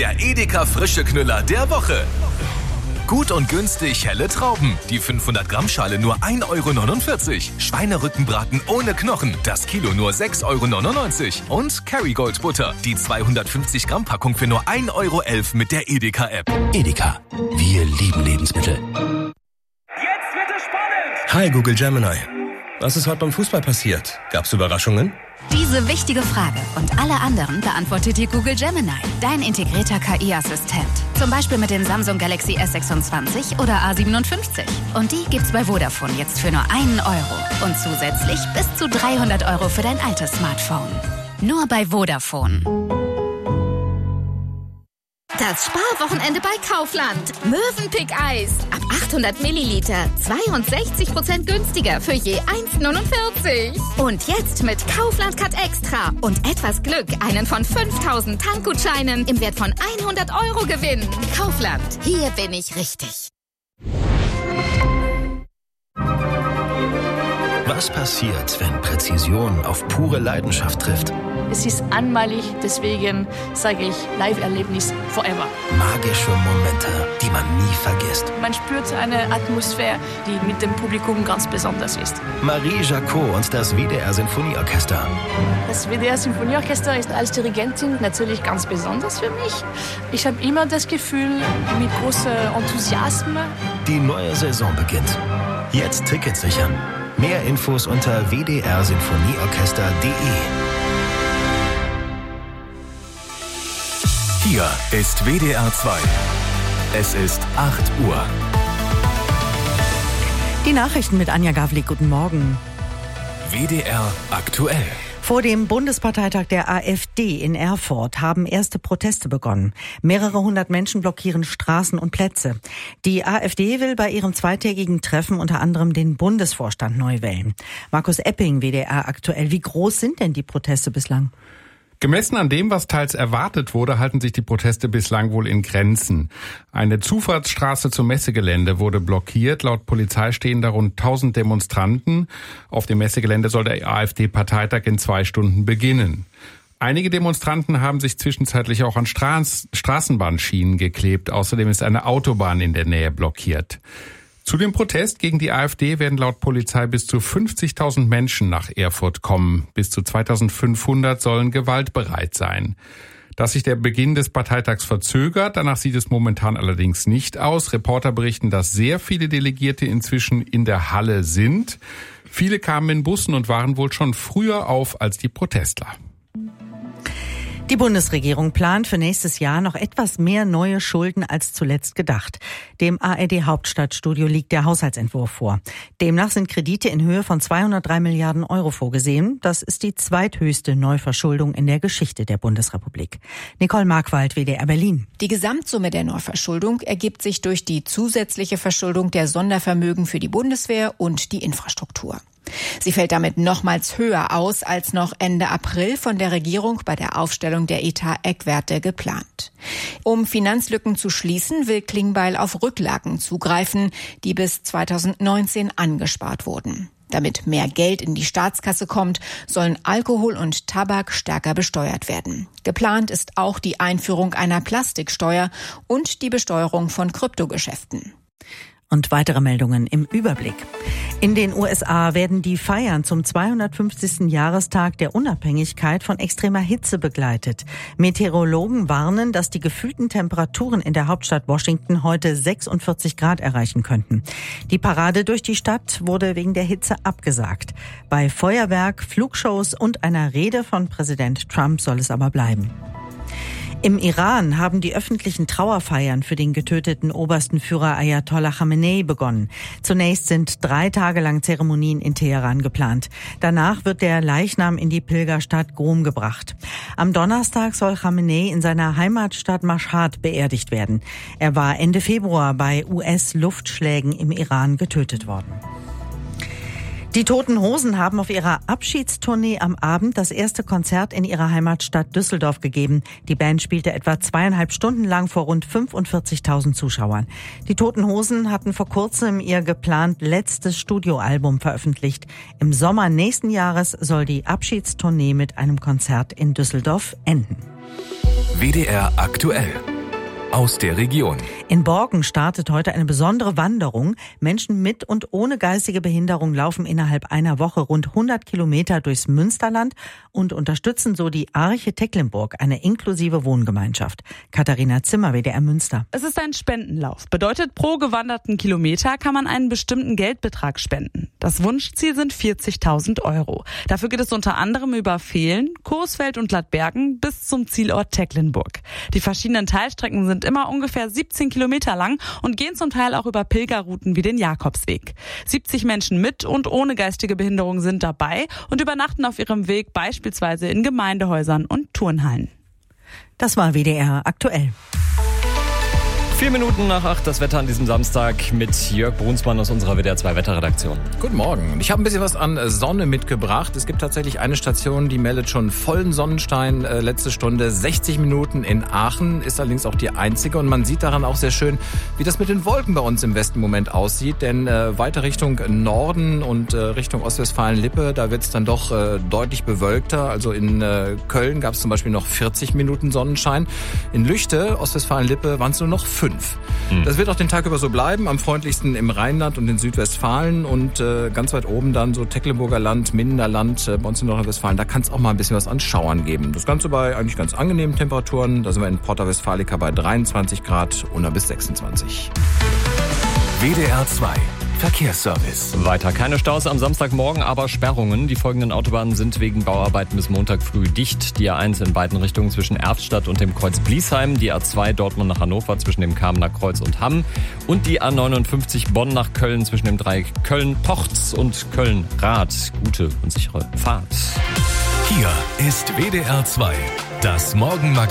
der Edeka frische Knüller der Woche. Gut und günstig helle Trauben. Die 500 Gramm Schale nur 1,49 Euro. Schweinerückenbraten ohne Knochen. Das Kilo nur 6,99 Euro. Und Kerrygold Butter. Die 250 Gramm Packung für nur 1,11 Euro mit der Edeka App. Edeka. Wir lieben Lebensmittel. Jetzt wird es spannend. Hi Google Gemini. Was ist heute beim Fußball passiert? Gab's Überraschungen? Diese wichtige Frage und alle anderen beantwortet dir Google Gemini, dein integrierter KI-Assistent. Zum Beispiel mit den Samsung Galaxy S26 oder A57. Und die gibt's bei Vodafone jetzt für nur 1 Euro. Und zusätzlich bis zu 300 Euro für dein altes Smartphone. Nur bei Vodafone. Das Sparwochenende bei Kaufland. Mövenpick-Eis. Ab 800 Milliliter. 62% günstiger für je 1,49. Und jetzt mit Kaufland Cut Extra. Und etwas Glück einen von 5000 Tankgutscheinen im Wert von 100 Euro gewinnen. Kaufland. Hier bin ich richtig. Was passiert, wenn Präzision auf pure Leidenschaft trifft? Es ist einmalig, deswegen sage ich Live-Erlebnis forever. Magische Momente, die man nie vergisst. Man spürt eine Atmosphäre, die mit dem Publikum ganz besonders ist. Marie Jacot und das WDR Sinfonieorchester. Das WDR Sinfonieorchester ist als Dirigentin natürlich ganz besonders für mich. Ich habe immer das Gefühl, mit großem Enthusiasmus. Die neue Saison beginnt. Jetzt Tickets sichern. Mehr Infos unter wdrsinfonieorchester.de. Hier ist WDR 2. Es ist 8 Uhr. Die Nachrichten mit Anja Gavlik. Guten Morgen. WDR aktuell. Vor dem Bundesparteitag der AfD in Erfurt haben erste Proteste begonnen. Mehrere hundert Menschen blockieren Straßen und Plätze. Die AfD will bei ihrem zweitägigen Treffen unter anderem den Bundesvorstand neu wählen. Markus Epping, WDR aktuell. Wie groß sind denn die Proteste bislang? Gemessen an dem, was teils erwartet wurde, halten sich die Proteste bislang wohl in Grenzen. Eine Zufahrtsstraße zum Messegelände wurde blockiert. Laut Polizei stehen da rund 1000 Demonstranten. Auf dem Messegelände soll der AfD-Parteitag in 2 Stunden beginnen. Einige Demonstranten haben sich zwischenzeitlich auch an Straßenbahnschienen geklebt. Außerdem ist eine Autobahn in der Nähe blockiert. Zu dem Protest gegen die AfD werden laut Polizei bis zu 50.000 Menschen nach Erfurt kommen. Bis zu 2.500 sollen gewaltbereit sein. Dass sich der Beginn des Parteitags verzögert, danach sieht es momentan allerdings nicht aus. Reporter berichten, dass sehr viele Delegierte inzwischen in der Halle sind. Viele kamen in Bussen und waren wohl schon früher auf als die Protestler. Die Bundesregierung plant für nächstes Jahr noch etwas mehr neue Schulden als zuletzt gedacht. Dem ARD-Hauptstadtstudio liegt der Haushaltsentwurf vor. Demnach sind Kredite in Höhe von 203 Milliarden Euro vorgesehen. Das ist die zweithöchste Neuverschuldung in der Geschichte der Bundesrepublik. Nicole Markwald, WDR Berlin. Die Gesamtsumme der Neuverschuldung ergibt sich durch die zusätzliche Verschuldung der Sondervermögen für die Bundeswehr und die Infrastruktur. Sie fällt damit nochmals höher aus als noch Ende April von der Regierung bei der Aufstellung der Etat-Eckwerte geplant. Um Finanzlücken zu schließen, will Klingbeil auf Rücklagen zugreifen, die bis 2019 angespart wurden. Damit mehr Geld in die Staatskasse kommt, sollen Alkohol und Tabak stärker besteuert werden. Geplant ist auch die Einführung einer Plastiksteuer und die Besteuerung von Kryptogeschäften. Und weitere Meldungen im Überblick. In den USA werden die Feiern zum 250. Jahrestag der Unabhängigkeit von extremer Hitze begleitet. Meteorologen warnen, dass die gefühlten Temperaturen in der Hauptstadt Washington heute 46 Grad erreichen könnten. Die Parade durch die Stadt wurde wegen der Hitze abgesagt. Bei Feuerwerk, Flugshows und einer Rede von Präsident Trump soll es aber bleiben. Im Iran haben die öffentlichen Trauerfeiern für den getöteten obersten Führer Ayatollah Khamenei begonnen. Zunächst sind 3 Tage lang Zeremonien in Teheran geplant. Danach wird der Leichnam in die Pilgerstadt Qom gebracht. Am Donnerstag soll Khamenei in seiner Heimatstadt Mashhad beerdigt werden. Er war Ende Februar bei US-Luftschlägen im Iran getötet worden. Die Toten Hosen haben auf ihrer Abschiedstournee am Abend das erste Konzert in ihrer Heimatstadt Düsseldorf gegeben. Die Band spielte etwa 2,5 Stunden lang vor rund 45.000 Zuschauern. Die Toten Hosen hatten vor kurzem ihr geplant letztes Studioalbum veröffentlicht. Im Sommer nächsten Jahres soll die Abschiedstournee mit einem Konzert in Düsseldorf enden. WDR aktuell. aus der Region. In Borken startet heute eine besondere Wanderung. Menschen mit und ohne geistige Behinderung laufen innerhalb einer Woche rund 100 Kilometer durchs Münsterland und unterstützen so die Arche Tecklenburg, eine inklusive Wohngemeinschaft. Katharina Zimmer, WDR Münster. Es ist ein Spendenlauf. Bedeutet, pro gewanderten Kilometer kann man einen bestimmten Geldbetrag spenden. Das Wunschziel sind 40.000 Euro. Dafür geht es unter anderem über Vehlen, Coesfeld und Gladbergen bis zum Zielort Tecklenburg. Die verschiedenen Teilstrecken sind immer ungefähr 17 Kilometer lang und gehen zum Teil auch über Pilgerrouten wie den Jakobsweg. 70 Menschen mit und ohne geistige Behinderung sind dabei und übernachten auf ihrem Weg beispielsweise in Gemeindehäusern und Turnhallen. Das war WDR aktuell. 4 Minuten nach 8 das Wetter an diesem Samstag mit Jörg Brunsmann aus unserer WDR 2 Wetterredaktion. Guten Morgen. Ich habe ein bisschen was an Sonne mitgebracht. Es gibt tatsächlich eine Station, die meldet schon vollen Sonnenschein. Letzte Stunde 60 Minuten in Aachen, ist allerdings auch die einzige. Und man sieht daran auch sehr schön, wie das mit den Wolken bei uns im Westen im Moment aussieht. Denn weiter Richtung Norden und Richtung Ostwestfalen-Lippe, da wird es dann doch deutlich bewölkter. Also in Köln gab es zum Beispiel noch 40 Minuten Sonnenschein. In Lüchte, Ostwestfalen-Lippe, waren es nur noch 5. Das wird auch den Tag über so bleiben, am freundlichsten im Rheinland und in Südwestfalen und ganz weit oben dann so Tecklenburger Land, Mindener Land, bei uns in Nordrhein-Westfalen, da kann es auch mal ein bisschen was an Schauern geben. Das Ganze bei eigentlich ganz angenehmen Temperaturen, da sind wir in Porta Westfalica bei 23 Grad, unter bis 26. WDR 2 Verkehrsservice. Weiter keine Staus am Samstagmorgen, aber Sperrungen. Die folgenden Autobahnen sind wegen Bauarbeiten bis Montag früh dicht. Die A1 in beiden Richtungen zwischen Erftstadt und dem Kreuz Bliesheim. Die A2 Dortmund nach Hannover zwischen dem Kamener Kreuz und Hamm. Und die A59 Bonn nach Köln zwischen dem Dreieck Köln-Pochtz und Köln-Rath. Gute und sichere Fahrt. Hier ist WDR 2, das Morgenmagazin.